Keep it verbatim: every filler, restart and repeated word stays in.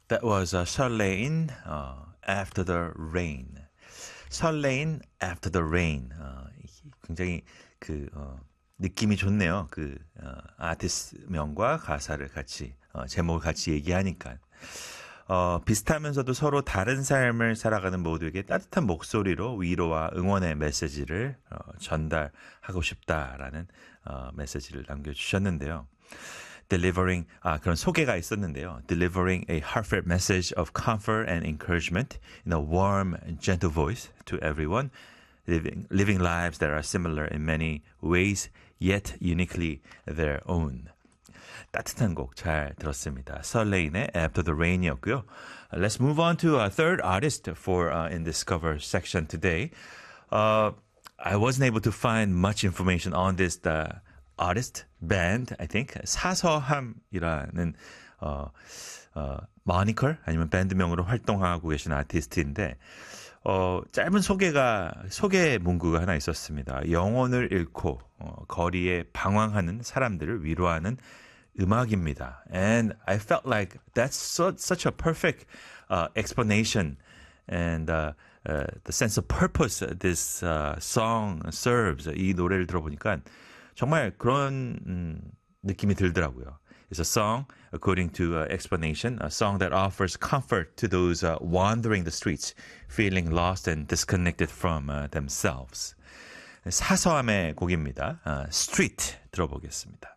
That was uh, 설레인 uh, After the Rain. 설레인 After the Rain. 어, 굉장히 그 어, 느낌이 좋네요. 그 어, 아티스트 명과 가사를 같이 어, 제목을 같이 얘기하니까. 어, 비슷하면서도 서로 다른 삶을 살아가는 모두에게 따뜻한 목소리로 위로와 응원의 메시지를 어, 전달하고 싶다라는 어, 메시지를 남겨주셨는데요. Delivering, 아, 그런 소개가 있었는데요. Delivering a heartfelt message of comfort and encouragement in a warm and gentle voice to everyone, living, living lives that are similar in many ways, yet uniquely their own. 따뜻한 곡 잘 들었습니다. 설레인의 After the Rain이었고요. Let's move on to a third artist for uh, in this cover section today. Uh, I wasn't able to find much information on this uh, artist, band, I think. 사서함이라는 어, 어, moniker 아니면 밴드명으로 활동하고 계신 아티스트인데 어, 짧은 소개가 소개 문구가 하나 있었습니다. 영혼을 잃고 어, 거리에 방황하는 사람들을 위로하는 음악입니다. And I felt like that's so, such a perfect uh, explanation and uh, uh, the sense of purpose this uh, song serves. 이 노래를 들어보니까 정말 그런 음, 느낌이 들더라고요. It's a song, according to uh, explanation, a song that offers comfort to those uh, wandering the streets, feeling lost and disconnected from uh, themselves. 사서함의 곡입니다. Uh, Street 들어보겠습니다.